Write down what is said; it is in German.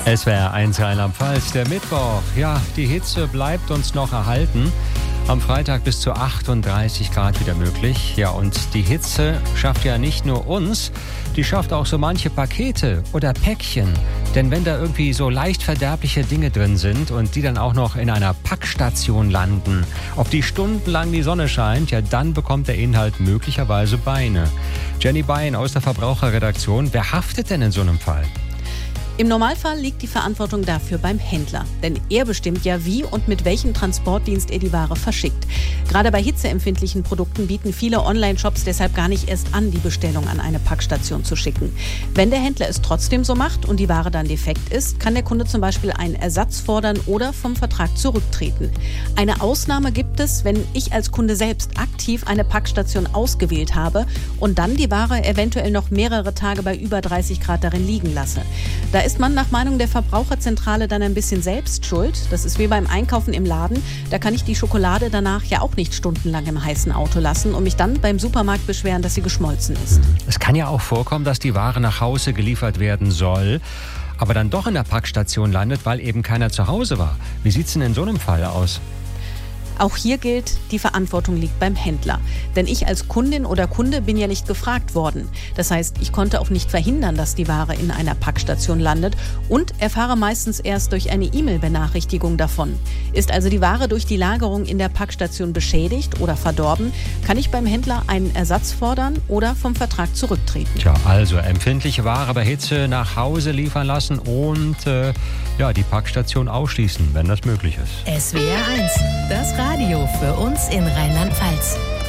SWR 1 Rheinland-Pfalz, der Mittwoch. Ja, die Hitze bleibt uns noch erhalten. Am Freitag bis zu 38 Grad wieder möglich. Ja, und die Hitze schafft ja nicht nur uns, die schafft auch so manche Pakete oder Päckchen. Denn wenn da irgendwie so leicht verderbliche Dinge drin sind und die dann auch noch in einer Packstation landen, auf die stundenlang die Sonne scheint, ja, dann bekommt der Inhalt möglicherweise Beine. Jenny Bein aus der Verbraucherredaktion, wer haftet denn in so einem Fall? Im Normalfall liegt die Verantwortung dafür beim Händler. Denn er bestimmt ja, wie und mit welchem Transportdienst er die Ware verschickt. Gerade bei hitzeempfindlichen Produkten bieten viele Online-Shops deshalb gar nicht erst an, die Bestellung an eine Packstation zu schicken. Wenn der Händler es trotzdem so macht und die Ware dann defekt ist, kann der Kunde zum Beispiel einen Ersatz fordern oder vom Vertrag zurücktreten. Eine Ausnahme gibt es, wenn ich als Kunde selbst aktiv eine Packstation ausgewählt habe und dann die Ware eventuell noch mehrere Tage bei über 30 Grad darin liegen lasse. Da ist man nach Meinung der Verbraucherzentrale dann ein bisschen selbst schuld. Das ist wie beim Einkaufen im Laden. Da kann ich die Schokolade danach ja auch nicht stundenlang im heißen Auto lassen und mich dann beim Supermarkt beschweren, dass sie geschmolzen ist. Es kann ja auch vorkommen, dass die Ware nach Hause geliefert werden soll, aber dann doch in der Packstation landet, weil eben keiner zu Hause war. Wie sieht es denn in so einem Fall aus? Auch hier gilt, die Verantwortung liegt beim Händler. Denn ich als Kundin oder Kunde bin ja nicht gefragt worden. Das heißt, ich konnte auch nicht verhindern, dass die Ware in einer Packstation landet und erfahre meistens erst durch eine E-Mail-Benachrichtigung davon. Ist also die Ware durch die Lagerung in der Packstation beschädigt oder verdorben, kann ich beim Händler einen Ersatz fordern oder vom Vertrag zurücktreten. Tja, also empfindliche Ware bei Hitze nach Hause liefern lassen und die Packstation ausschließen, wenn das möglich ist. SWR 1, das Radio für uns in Rheinland-Pfalz.